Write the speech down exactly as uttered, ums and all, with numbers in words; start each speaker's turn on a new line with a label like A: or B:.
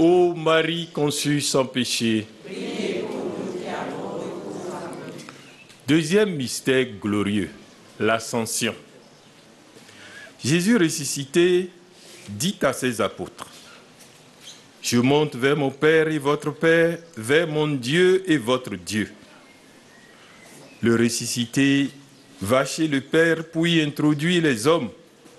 A: Ô Marie conçue sans péché. Deuxième mystère glorieux, l'ascension. Jésus ressuscité dit à ses apôtres: je monte vers mon Père et votre Père, vers mon Dieu et votre Dieu. Le ressuscité va chez le Père pour y introduire les hommes